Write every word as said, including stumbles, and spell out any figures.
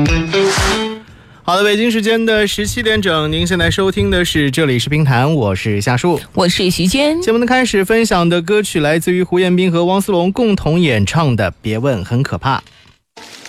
好的，北京时间的十七点整，您现在收听的是这里是评弹，我是夏树， 我是徐坚。 节目的开始分享的歌曲来自于胡彦斌和汪苏泷共同演唱的《别问很可怕》。